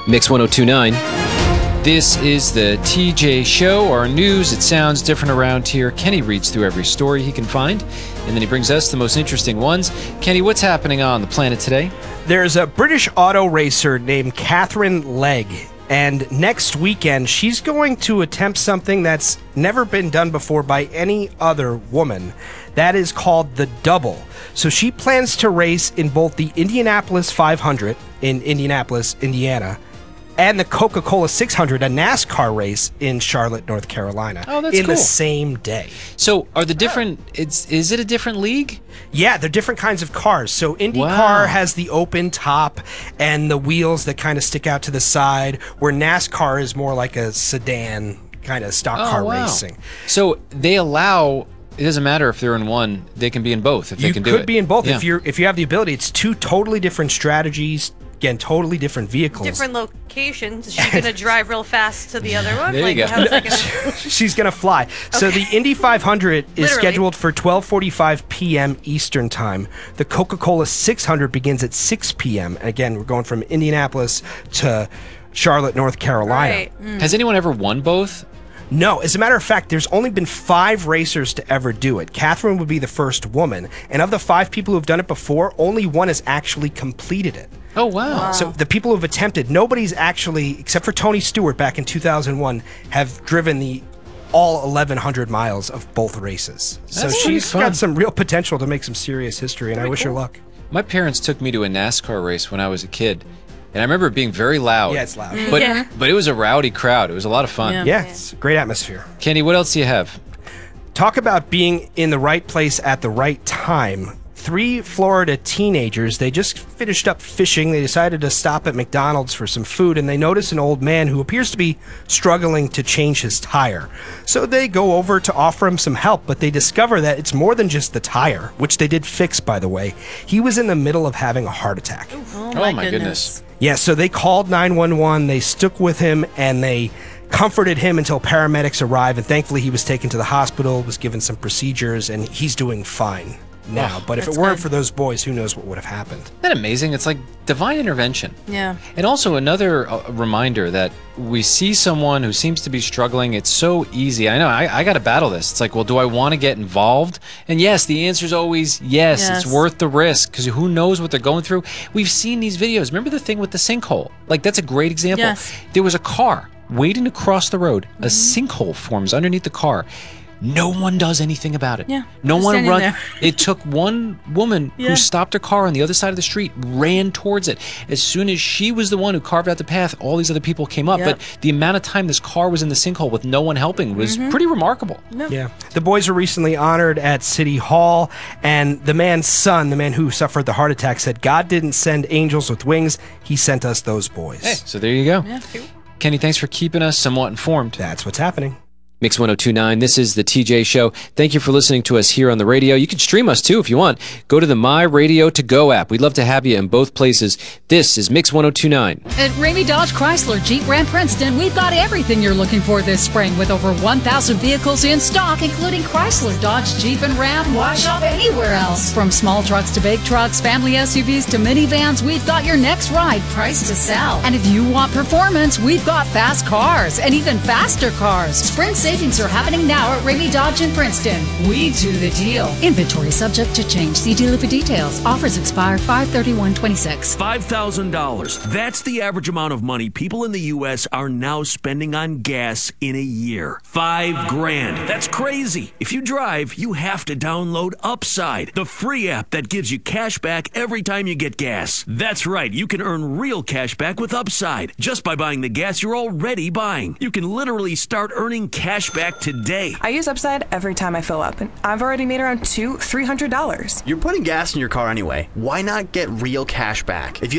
Mix 1029. This is the TJ Show, our news. It sounds different around here. Kenny reads through every story he can find, and then he brings us the most interesting ones. Kenny, what's happening on the planet today? There's a British auto racer named Catherine Legg, and next weekend she's going to attempt something that's never been done before by any other woman. That is called the double. So she plans to race in both the Indianapolis 500 in Indianapolis, Indiana, and the Coca-Cola 600, a NASCAR race in Charlotte, North Carolina. Oh, that's in cool. the same day. So are the different... Is it a different league? Yeah, they're different kinds of cars. So IndyCar Wow. has the open top and the wheels that kind of stick out to the side, where NASCAR is more like a sedan kind of stock car racing. So they allow... It doesn't matter if they're in one; they can be in both. If they can do it, You could be in both Yeah. if you have the ability. It's two totally different strategies. Again, totally different vehicles. Different locations. Is she going to drive real fast to the other one? There you go. How's that gonna... She's gonna fly. So the Indy 500 is Literally. scheduled for 12:45 p.m. Eastern time. The Coca-Cola 600 begins at 6 p.m. And again, we're going from Indianapolis to Charlotte, North Carolina. Right. Has anyone ever won both? No, as a matter of fact, there's only been 5 racers to ever do it. Catherine would be the first woman, and of the 5 people who have done it before, only one has actually completed it. Oh wow! So the people who have attempted, nobody's actually, except for Tony Stewart back in 2001, have driven the all 1,100 miles of both races. So That's pretty she's fun. got some real potential to make some serious history, and I wish her luck. My parents took me to a NASCAR race when I was a kid, and I remember it being very loud. Yeah, it's loud. But Yeah. but it was a rowdy crowd. It was a lot of fun. Yeah. Yeah, it's a great atmosphere. Kenny, what else do you have? Talk about being in the right place at the right time. 3 Florida teenagers, they just finished up fishing. They decided to stop at McDonald's for some food, and they notice an old man who appears to be struggling to change his tire. So they go over to offer him some help, but they discover that it's more than just the tire, which they did fix, by the way. He was in the middle of having a heart attack. Oh, my goodness. Yeah, so they called 911, they stuck with him, and they comforted him until paramedics arrived, and thankfully he was taken to the hospital, was given some procedures, and he's doing fine now. But if it that's weren't good. for those boys, who knows what would have happened. Isn't that amazing? It's like divine intervention. Yeah. And also another reminder that we see someone who seems to be struggling. It's so easy. I know I got to battle this. It's like, well, do I want to get involved? And yes, the answer is always yes. It's Yes. worth the risk because who knows what they're going through. We've seen these videos. Remember the thing with the sinkhole? Like that's a great example. Yes. There was a car waiting to cross the road. A sinkhole forms underneath the car. No one does anything about it. Yeah, No just one standing runs. there. It took one woman Yeah. who stopped her car on the other side of the street, ran towards it. As soon as she was the one who carved out the path, all these other people came up. Yep. But the amount of time this car was in the sinkhole with no one helping was pretty remarkable. Yeah. The boys were recently honored at City Hall, and the man's son, the man who suffered the heart attack, said, God didn't send angels with wings, he sent us those boys. Hey, so there you go. Yeah. Kenny, thanks for keeping us somewhat informed. That's what's happening. Mix 1029, this is the TJ Show. Thank you for listening to us here on the radio. You can stream us too if you want. Go to the My Radio To Go app. We'd love to have you in both places. This is Mix 1029. At Ramey Dodge Chrysler Jeep Ram Princeton, we've got everything you're looking for this spring with over 1,000 vehicles in stock, including Chrysler, Dodge, Jeep, and Ram. Why shop anywhere else? From small trucks to big trucks, family SUVs to minivans, we've got your next ride priced to sell. And if you want performance, we've got fast cars and even faster cars. Spring savings are happening now at Ramey Dodge in Princeton. We do the deal. Inventory subject to change. See dealer for details. Offers expire 5/31/26. $5,000. That's the average amount of money people in the U.S. are now spending on gas in a year. $5,000. That's crazy. If you drive, you have to download Upside, the free app that gives you cash back every time you get gas. That's right. You can earn real cash back with Upside just by buying the gas you're already buying. You can literally start earning cash back today. I use Upside every time I fill up, and I've already made around $200-300. You're putting gas in your car anyway. Why not get real cash back? If you